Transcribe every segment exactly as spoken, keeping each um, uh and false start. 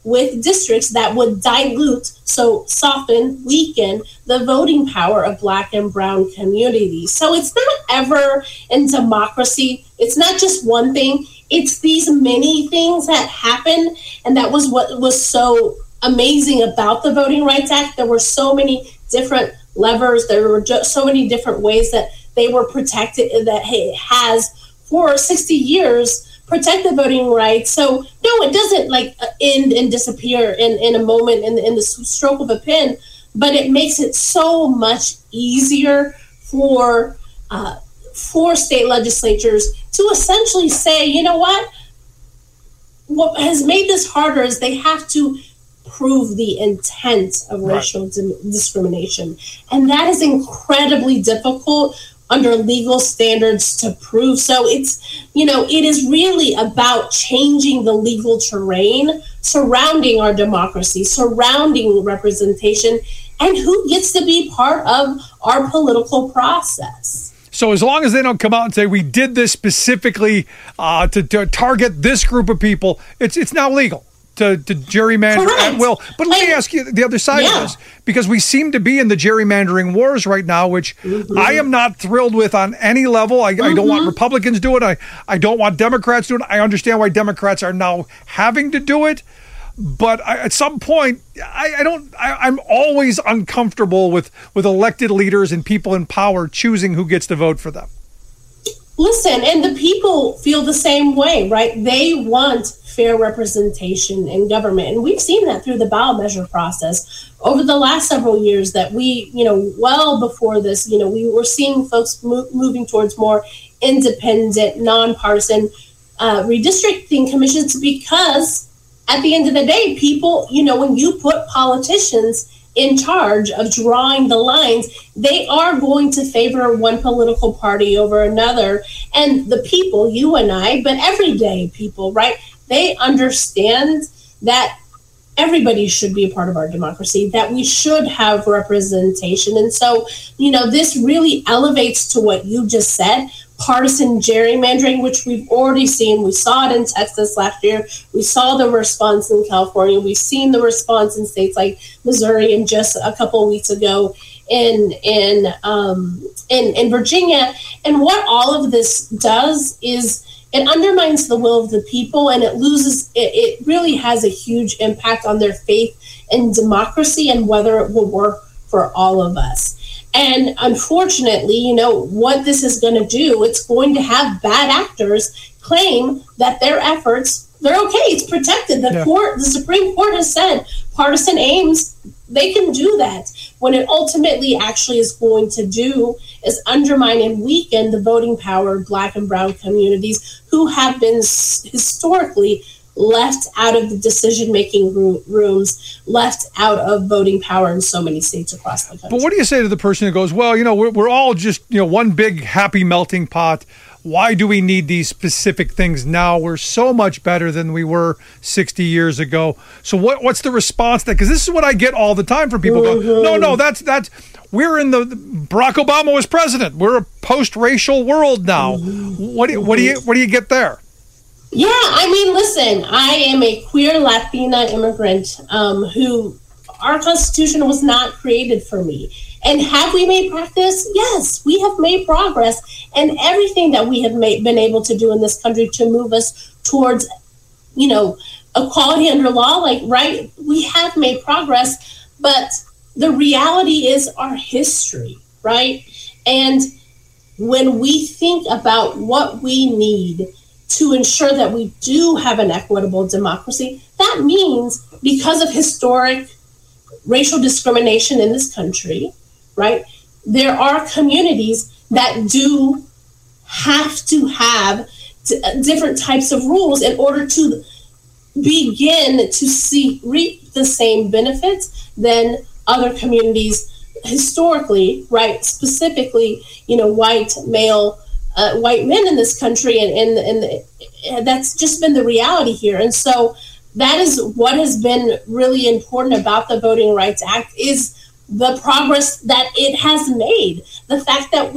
with districts that would dilute, so soften, weaken the voting power of Black and Brown communities. So it's not ever in democracy. It's not just one thing. It's these many things that happen. And that was what was so amazing about the Voting Rights Act. There were so many different levers. There were just so many different ways that they were protected, that it has for sixty years protected voting rights. So no, it doesn't like end and disappear in, in a moment in, in the stroke of a pen, but it makes it so much easier for uh, for state legislatures to essentially say, you know what, what has made this harder is they have to prove the intent of right. racial di- discrimination. And that is incredibly difficult under legal standards to prove. So it's, you know, it is really about changing the legal terrain surrounding our democracy, surrounding representation, and who gets to be part of our political process. So as long as they don't come out and say, we did this specifically uh, to, to target this group of people, it's it's now legal to, to gerrymander Correct. at will. But let me ask you the other side yeah. of this, because we seem to be in the gerrymandering wars right now, which mm-hmm. I am not thrilled with on any level. I, mm-hmm. I don't want Republicans doing it. I, I don't want Democrats doing it. I understand why Democrats are now having to do it. But I, at some point, I, I don't. I, I'm always uncomfortable with, with elected leaders and people in power choosing who gets to vote for them. Listen, and the people feel the same way, right? They want fair representation in government, and we've seen that through the ballot measure process over the last several years. That we, you know, well before this, you know, we were seeing folks mo- moving towards more independent, nonpartisan uh, redistricting commissions because. At the end of the day, people, you know, when you put politicians in charge of drawing the lines, they are going to favor one political party over another. And the people, you and I, but everyday people, right, they understand that everybody should be a part of our democracy, that we should have representation. And so, you know, this really elevates to what you just said, partisan gerrymandering, which we've already seen. We saw it in Texas last year. We saw the response in California. We've seen the response in states like Missouri, and just a couple of weeks ago in in um, in, in Virginia. And what all of this does is it undermines the will of the people, and it loses. It, it really has a huge impact on their faith in democracy and whether it will work for all of us. And unfortunately, you know, what this is going to do, it's going to have bad actors claim that their efforts, they're okay, it's protected. The yeah. court, the Supreme Court has said partisan aims, they can do that. When it ultimately actually is going to do is undermine and weaken the voting power of Black and Brown communities who have been historically left out of the decision-making rooms, left out of voting power in so many states across the country. But what do you say to the person who goes, well, you know, we're, we're all just, you know, one big happy melting pot. Why do we need these specific things now? We're so much better than we were sixty years ago. So what what's the response to that? Because this is what I get all the time from people. Mm-hmm. Go, no, no, that's, that's, we're in the, Barack Obama was president. We're a post-racial world now. Mm-hmm. What do you, what do you, what do you get there? Yeah, I mean, listen, I am a queer Latina immigrant um, who, our Constitution was not created for me. And have we made progress? Yes, we have made progress. And everything that we have made, been able to do in this country to move us towards, you know, equality under law, like, right, we have made progress. But the reality is our history, right? And when we think about what we need to ensure that we do have an equitable democracy, that means because of historic racial discrimination in this country, right, there are communities that do have to have t- different types of rules in order to begin to see reap the same benefits than other communities historically, right, specifically, you know, white male Uh, white men in this country, and, and, and that's just been the reality here. And so that is what has been really important about the Voting Rights Act, is the progress that it has made. The fact that we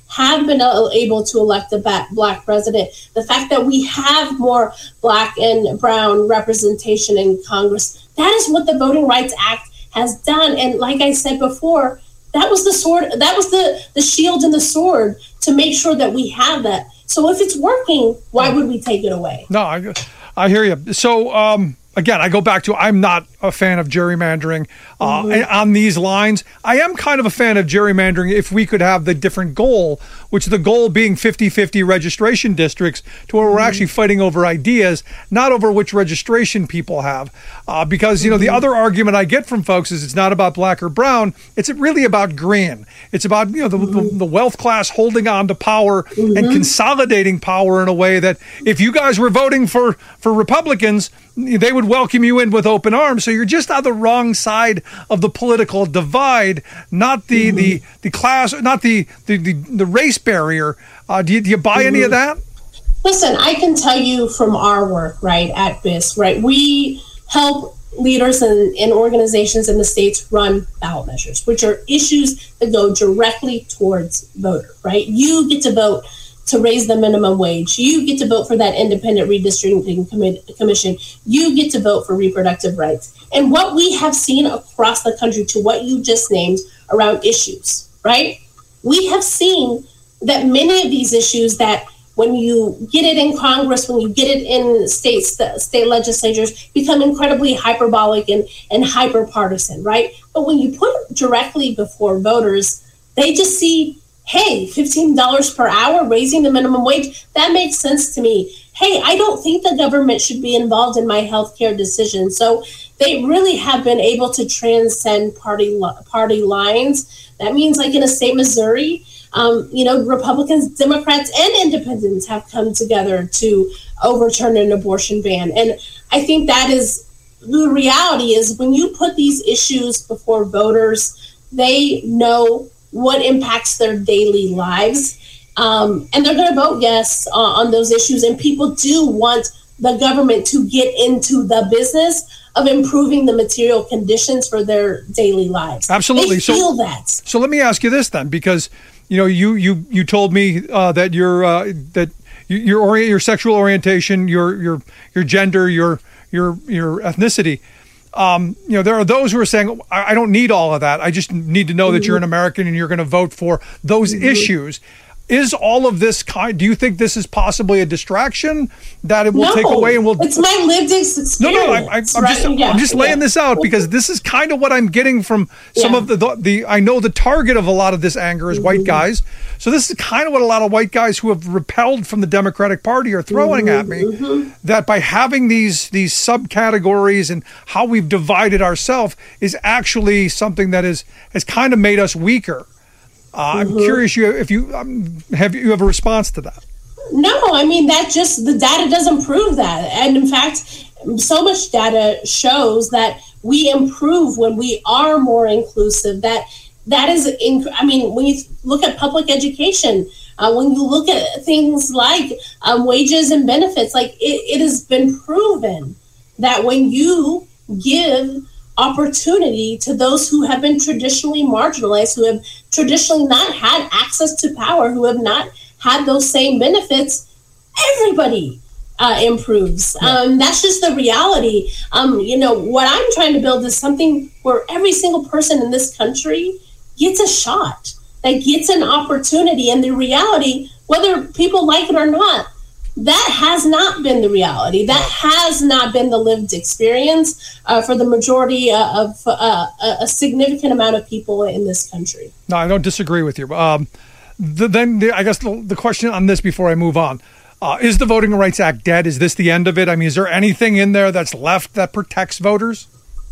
have been able to elect a Black president, the fact that we have more Black and brown representation in Congress, that is what the Voting Rights Act has done. And like I said before, that was the sword, that was the, the shield and the sword to make sure that we have that. So if it's working, why would we take it away? No, I, I hear you. So, um, again, I go back to I'm not a fan of gerrymandering uh, mm-hmm. on these lines. I am kind of a fan of gerrymandering if we could have the different goal, which the goal being fifty-fifty registration districts to where we're mm-hmm. actually fighting over ideas, not over which registration people have. Uh, because, you know, mm-hmm. the other argument I get from folks is it's not about Black or brown. It's really about green. It's about, you know, the, mm-hmm. the, the wealth class holding on to power mm-hmm. and consolidating power in a way that if you guys were voting for, for Republicans, they would welcome you in with open arms. So you're just on the wrong side of the political divide, not the mm-hmm. the, the class, not the the, the, the race barrier. Uh, do, you, do you buy mm-hmm. any of that? Listen, I can tell you from our work, right, at B I S, right, we help leaders and, and organizations in the states run ballot measures, which are issues that go directly towards voter, right? You get to vote to raise the minimum wage. You get to vote for that independent redistricting commi- commission. You get to vote for reproductive rights. And what we have seen across the country to what you just named around issues, right? We have seen that many of these issues that when you get it in Congress, when you get it in states, the state legislatures become incredibly hyperbolic and, and hyper partisan, right? But when you put it directly before voters, they just see, hey, fifteen dollars per hour, raising the minimum wage, that makes sense to me. Hey, I don't think the government should be involved in my healthcare decisions. So they really have been able to transcend party party lines. That means like in a state, Missouri, um, you know, Republicans, Democrats, and independents have come together to overturn an abortion ban. And I think that is the reality is when you put these issues before voters, they know what impacts their daily lives. Um, and they're going to vote yes uh, on those issues. And people do want the government to get into the business of improving the material conditions for their daily lives. Absolutely. They feel so, that. So let me ask you this then, because, you know, you you you told me uh, that your uh, that your ori- your sexual orientation, your your your gender, your your your ethnicity. Um, you know, there are those who are saying, I, I don't need all of that. I just need to know mm-hmm. that you're an American and you're going to vote for those mm-hmm. issues. Is all of this kind, do you think this is possibly a distraction that it will no, take away and will... it's my lived experience. No, no, I, I, I'm, right? just, yeah, I'm just laying yeah. this out because this is kind of what I'm getting from some yeah. of the, the, the, I know the target of a lot of this anger is mm-hmm. white guys. So this is kind of what a lot of white guys who have repelled from the Democratic Party are throwing mm-hmm. at me, mm-hmm. that by having these, these subcategories and how we've divided ourselves is actually something that is, has kind of made us weaker. Uh, I'm mm-hmm. curious you if you um, have you have a response to that. No, I mean that just the data doesn't prove that, and in fact, so much data shows that we improve when we are more inclusive. That that is, inc- I mean, when you look at public education, uh, when you look at things like um, wages and benefits, like it, it has been proven that when you give opportunity to those who have been traditionally marginalized, who have traditionally not had access to power, who have not had those same benefits, everybody uh, improves. Yeah. Um, that's just the reality. Um, you know, what I'm trying to build is something where every single person in this country gets a shot, that gets an opportunity. And the reality, whether people like it or not, that has not been the reality. That has not been the lived experience uh, for the majority uh, of uh, a significant amount of people in this country. No, I don't disagree with you. Um, the, then the, I guess the, the question on this before I move on, uh, is the Voting Rights Act dead? Is this the end of it? I mean, is there anything in there that's left that protects voters?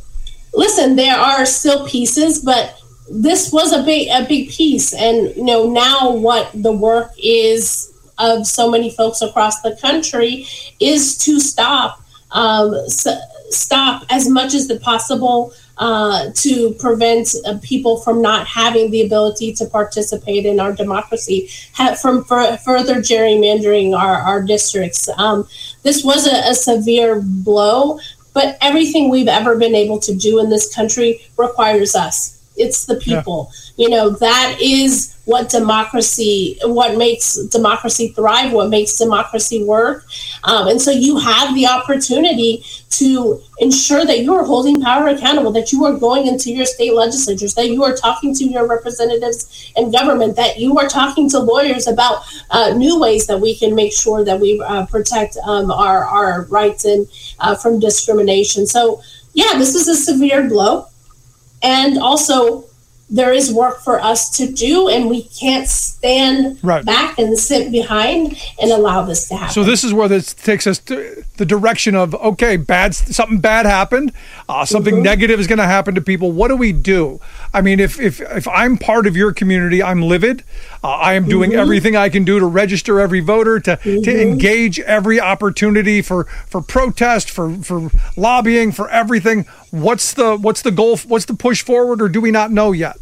Listen, there are still pieces, but this was a big, a big piece. And, you know, now what the work is of so many folks across the country is to stop, um, s- stop as much as the possible uh, to prevent uh, people from not having the ability to participate in our democracy, have, from for, further gerrymandering our, our districts. Um, this was a, a severe blow, but everything we've ever been able to do in this country requires us. It's the people. Yeah. You know, that is what democracy, what makes democracy thrive, what makes democracy work. Um, and so you have the opportunity to ensure that you are holding power accountable, that you are going into your state legislatures, that you are talking to your representatives in government, that you are talking to lawyers about uh, new ways that we can make sure that we uh, protect um, our, our rights and uh, from discrimination. So, yeah, this is a severe blow. And also, there is work for us to do, and we can't stand right. back and sit behind and allow this to happen. So this is where this takes us to the direction of, okay, bad, something bad happened, uh, something mm-hmm. negative is going to happen to people. What do we do? I mean, if if if I'm part of your community, I'm livid. Uh, I am doing mm-hmm. everything I can do to register every voter, to, mm-hmm. to engage every opportunity for, for protest, for, for lobbying, for everything. What's the what's the goal? What's the push forward, or do we not know yet?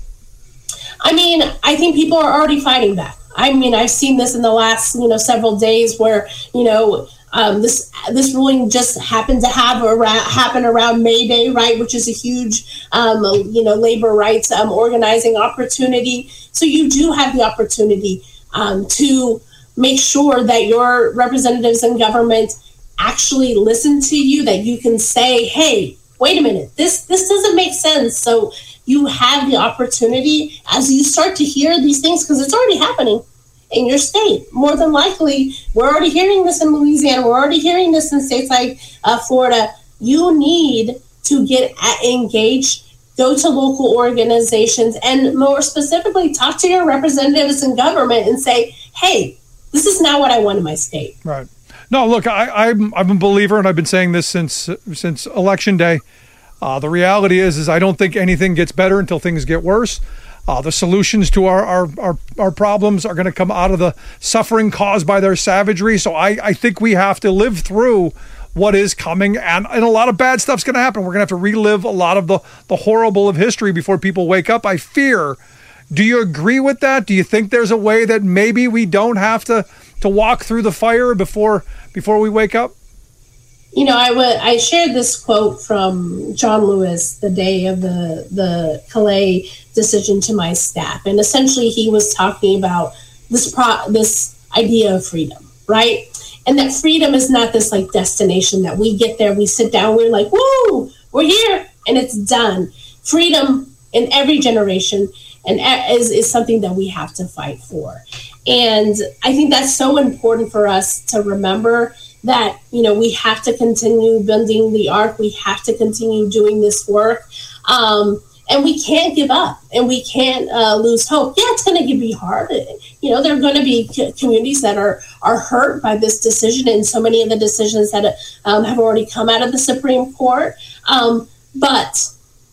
I mean, I think people are already fighting back. I mean, I've seen this in the last, you know, several days where, you know, um, this this ruling just happened to have around, happen around May Day, right, which is a huge, um, you know, labor rights um, organizing opportunity. So you do have the opportunity um, to make sure that your representatives in government actually listen to you, that you can say, hey, wait a minute, this this doesn't make sense. So you have the opportunity as you start to hear these things, because it's already happening in your state. More than likely, we're already hearing this in Louisiana. We're already hearing this in states like uh, Florida. You need to get engaged, go to local organizations, and more specifically, talk to your representatives in government and say, hey, this is not what I want in my state. Right. No, look, I, I'm, I'm a believer, and I've been saying this since since Election Day. Uh, the reality is, is I don't think anything gets better until things get worse. Uh, the solutions to our, our, our, our problems are going to come out of the suffering caused by their savagery. So I, I think we have to live through what is coming, and, and a lot of bad stuff's going to happen. We're going to have to relive a lot of the, the horrible of history before people wake up, I fear. Do you agree with that? Do you think there's a way that maybe we don't have to, to walk through the fire before before we wake up? You know, I, w- I shared this quote from John Lewis the day of the, the Calais decision to my staff. And essentially he was talking about this pro- this idea of freedom, right? And that freedom is not this like destination that we get there, we sit down, we're like, woo, we're here, and it's done. Freedom in every generation and is, is something that we have to fight for. And I think that's so important for us to remember that, you know, we have to continue building the arc. We have to continue doing this work. Um, and we can't give up, and we can't uh, lose hope. Yeah, it's going to be hard. You know, there are going to be communities that are, are hurt by this decision, and so many of the decisions that um, have already come out of the Supreme Court. Um, but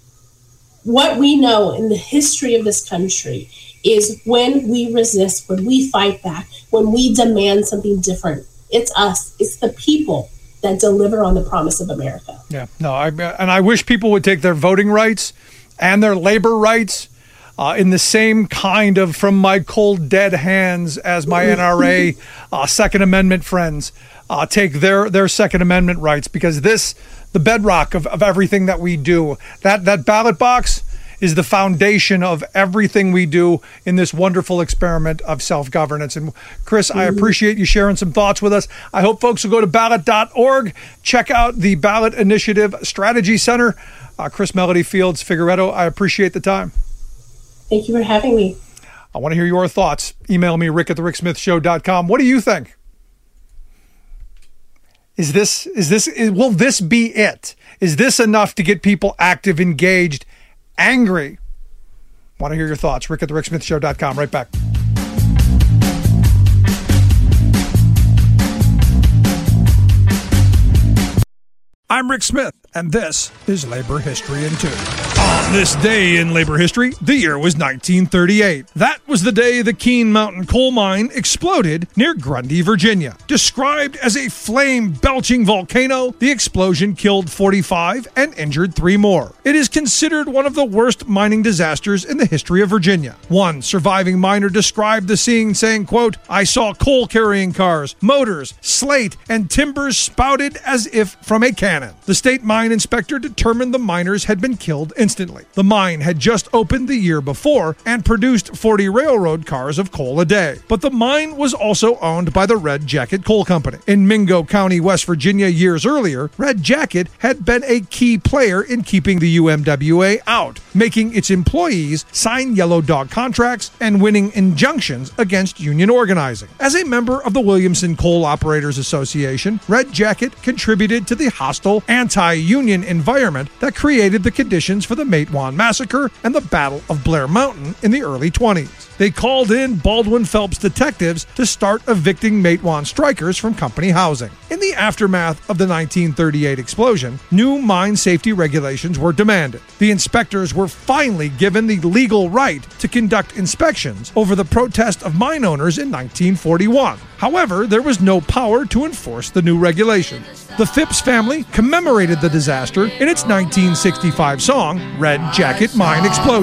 what we know in the history of this country is when we resist, when we fight back, when we demand something different, it's us, it's the people that deliver on the promise of America. Yeah, no, I, and I wish people would take their voting rights and their labor rights uh, in the same kind of from my cold dead hands as my N R A uh, Second Amendment friends uh, take their, their Second Amendment rights, because this, the bedrock of, of everything that we do, that, that ballot box is the foundation of everything we do in this wonderful experiment of self-governance. And Chris, mm-hmm. I appreciate you sharing some thoughts with us. I hope folks will go to ballot dot org, check out the Ballot Initiative Strategy Center. Uh, Chris Melody Fields Figueredo, I appreciate the time. Thank you for having me. I want to hear your thoughts. Email me, rick at the rick smith show dot com. What do you think? Is this, is this, is, will this be it? Is this enough to get people active, engaged, angry? Want to hear your thoughts. Rick at the rick smith show dot com. Right back. I'm Rick Smith, and this is Labor History in Two. On this day in labor history, the year was nineteen thirty-eight. That was the day the Keene Mountain coal mine exploded near Grundy, Virginia. Described as a flame-belching volcano, the explosion killed forty-five and injured three more. It is considered one of the worst mining disasters in the history of Virginia. One surviving miner described the scene saying, quote, "I saw coal-carrying cars, motors, slate, and timbers spouted as if from a cannon. The state mine inspector determined the miners had been killed instantly. instantly. The mine had just opened the year before and produced forty railroad cars of coal a day. But the mine was also owned by the Red Jacket Coal Company. In Mingo County, West Virginia, years earlier, Red Jacket had been a key player in keeping the U M W A out, making its employees sign yellow dog contracts and winning injunctions against union organizing. As a member of the Williamson Coal Operators Association, Red Jacket contributed to the hostile anti-union environment that created the conditions for the Matewan Massacre and the Battle of Blair Mountain in the early twenties. They called in Baldwin Phelps detectives to start evicting Matewan strikers from company housing. In the aftermath of the nineteen thirty-eight explosion, new mine safety regulations were demanded. The inspectors were finally given the legal right to conduct inspections over the protest of mine owners in nineteen forty-one. However, there was no power to enforce the new regulations. The Phipps family commemorated the disaster in its nineteen sixty-five song, Red Jacket Mine Explosion.